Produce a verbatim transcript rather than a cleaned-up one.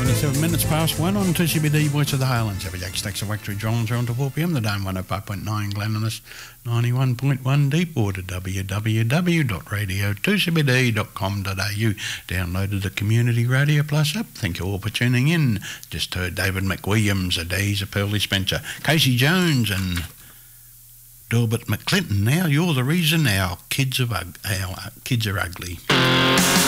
twenty-seven minutes past one on two C B D Voice of the Highlands. Every Jack Stacks of Waxtree, Drones, on to four p m. The Dome one oh five point nine, Glenniness ninety-one point one, Deepwater, w w w dot radio two c b d dot com dot a u. Downloaded the Community Radio Plus app. Thank you all for tuning in. Just heard David McWilliams, A Days of Pearly Spencer, Casey Jones and Delbert McClinton. Now you're the reason our kids are, our kids are ugly.